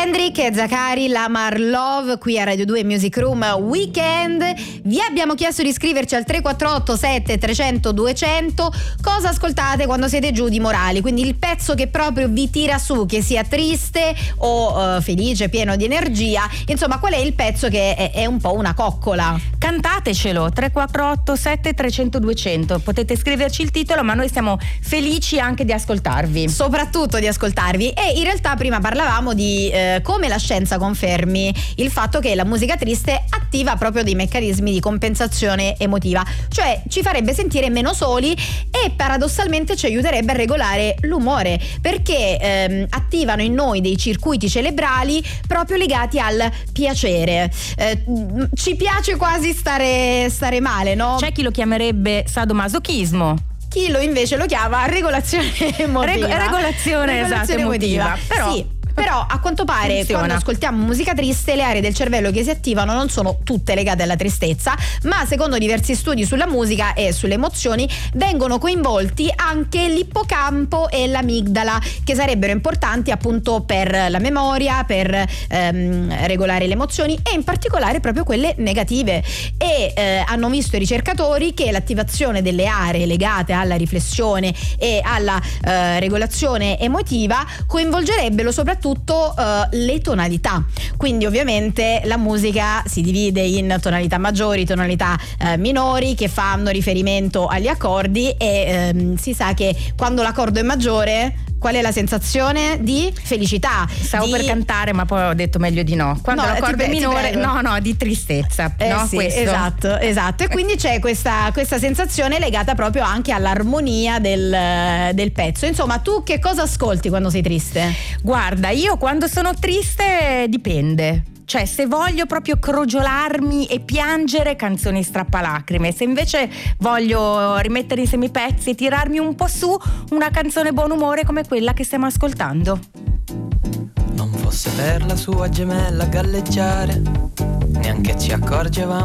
Kendrick e Zacari, Lamar Love, qui a Radio 2 Music Room Weekend. Vi abbiamo chiesto di iscriverci al 348 7300 200 cosa ascoltate quando siete giù di morali, quindi il pezzo che proprio vi tira su, che sia triste o felice, pieno di energia, insomma qual è il pezzo che è un po' una coccola. Cantatecelo, 348 7300 200, potete scriverci il titolo, ma noi siamo felici anche di ascoltarvi, soprattutto di ascoltarvi. E in realtà prima parlavamo di come la scienza confermi il fatto che la musica triste attiva proprio dei meccanismi di compensazione emotiva, cioè ci farebbe sentire meno soli e paradossalmente ci aiuterebbe a regolare l'umore, perché attivano in noi dei circuiti cerebrali proprio legati al piacere. Ci piace quasi stare male, no? C'è chi lo chiamerebbe sadomasochismo, chi lo invece lo chiama regolazione emotiva. Regolazione emotiva. Però sì. Però a quanto pare funziona. Quando ascoltiamo musica triste le aree del cervello che si attivano non sono tutte legate alla tristezza, ma secondo diversi studi sulla musica e sulle emozioni vengono coinvolti anche l'ippocampo e l'amigdala, che sarebbero importanti appunto per la memoria, per regolare le emozioni e in particolare proprio quelle negative. E hanno visto i ricercatori che l'attivazione delle aree legate alla riflessione e alla regolazione emotiva coinvolgerebbero soprattutto le tonalità. Quindi ovviamente la musica si divide in tonalità maggiori, tonalità minori, che fanno riferimento agli accordi e si sa che quando l'accordo è maggiore qual è la sensazione? Di felicità. Stavo per cantare, ma poi ho detto meglio di no. Quando l'accordo è minore, di tristezza. Sì, questo. Esatto. E quindi c'è questa sensazione legata proprio anche all'armonia del pezzo. Insomma, tu che cosa ascolti quando sei triste? Guarda, io quando sono triste dipende. Cioè, se voglio proprio crogiolarmi e piangere, canzoni strappalacrime. Se invece voglio rimettere insieme i pezzi e tirarmi un po' su, una canzone buon umore come quella che stiamo ascoltando. Non fosse per la sua gemella galleggiare, neanche ci accorgevamo